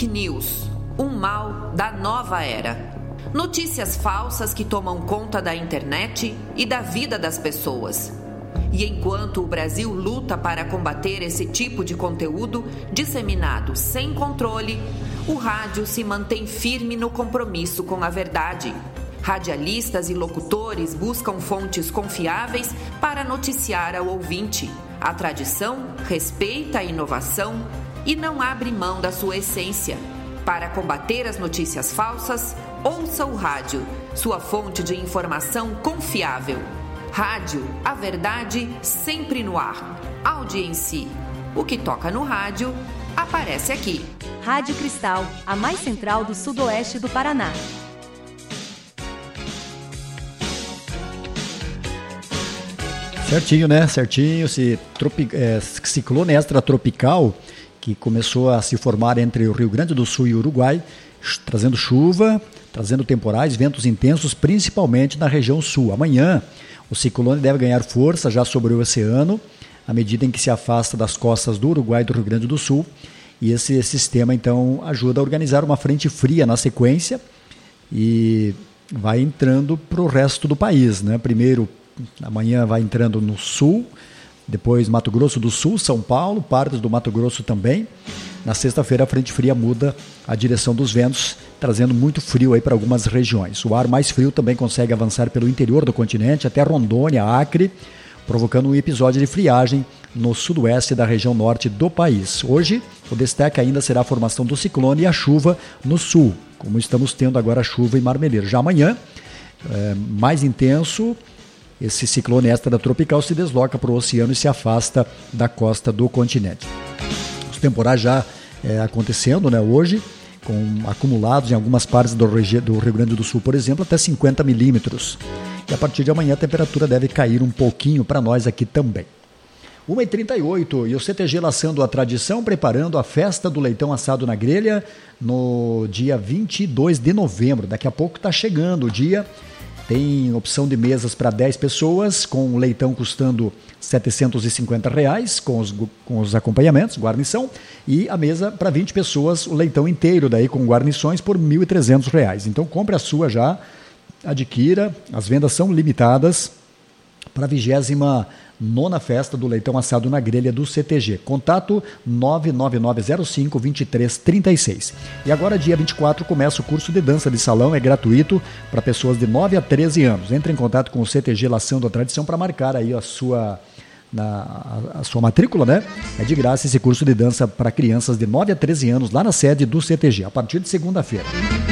Fake news, um mal da nova era. Notícias falsas que tomam conta da internet e da vida das pessoas. E enquanto o Brasil luta para combater esse tipo de conteúdo disseminado sem controle, o rádio se mantém firme no compromisso com a verdade. Radialistas e locutores buscam fontes confiáveis para noticiar ao ouvinte. A tradição respeita a inovação e não abre mão da sua essência. Para combater as notícias falsas, ouça o rádio, sua fonte de informação confiável. Rádio, a verdade sempre no ar. Audiência. O que toca no rádio, aparece aqui. Rádio Cristal, a mais central do sudoeste do Paraná. Certinho, né? Certinho. Esse ciclone extratropical que começou a se formar entre o Rio Grande do Sul e o Uruguai, trazendo chuva, trazendo temporais, ventos intensos, principalmente na região sul. Amanhã, o ciclone deve ganhar força já sobre o oceano, à medida em que se afasta das costas do Uruguai e do Rio Grande do Sul. E esse sistema, então, ajuda a organizar uma frente fria na sequência e vai entrando para o resto do país, né? Primeiro, amanhã vai entrando no sul, depois Mato Grosso do Sul, São Paulo, partes do Mato Grosso também. Na sexta-feira a frente fria muda a direção dos ventos, trazendo muito frio aí para algumas regiões. O ar mais frio também consegue avançar pelo interior do continente, até Rondônia, Acre, provocando um episódio de friagem no sudoeste da região norte do país. Hoje, o destaque ainda será a formação do ciclone e a chuva no sul, como estamos tendo agora chuva em Marmeleiro. Já amanhã, mais intenso, esse ciclone extratropical se desloca para o oceano e se afasta da costa do continente. Os temporais já acontecendo, né, hoje, com acumulados em algumas partes do Rio Grande do Sul, por exemplo, até 50 milímetros. E a partir de amanhã a temperatura deve cair um pouquinho para nós aqui também. 1h38 e o CTG laçando a tradição, preparando a festa do leitão assado na grelha no dia 22 de novembro. Daqui a pouco está chegando o dia. Tem opção de mesas para 10 pessoas, com o leitão custando R$ 750, com os acompanhamentos, guarnição, e a mesa para 20 pessoas, o leitão inteiro daí com guarnições por R$ 1.300. Então compre a sua já, adquira, as vendas são limitadas para a 29ª festa do leitão assado na grelha do CTG. Contato 99905-2336. E agora, dia 24, começa o curso de dança de salão, é gratuito para pessoas de 9 a 13 anos. Entre em contato com o CTG Laçando a Tradição para marcar aí a sua matrícula, né? É de graça esse curso de dança para crianças de 9 a 13 anos lá na sede do CTG, a partir de segunda-feira.